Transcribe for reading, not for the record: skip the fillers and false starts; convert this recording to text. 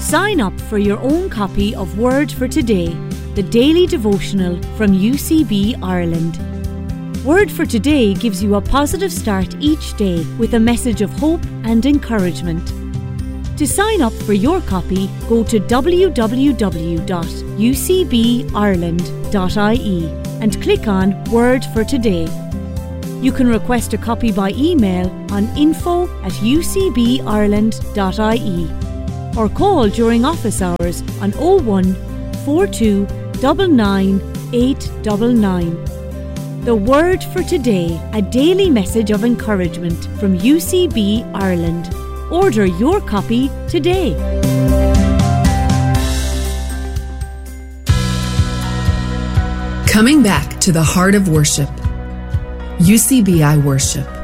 sign up for your own copy of Word for Today, the daily devotional from UCB Ireland. Word for Today gives you a positive start each day with a message of hope and encouragement. To sign up for your copy, go to www.ucbireland.ie and click on Word for Today. You can request a copy by email on info@ucbireland.ie or call during office hours on 01 42 99 899. The Word for Today, a daily message of encouragement from UCB Ireland. Order your copy today. Coming back to the heart of worship. UCBI Worship.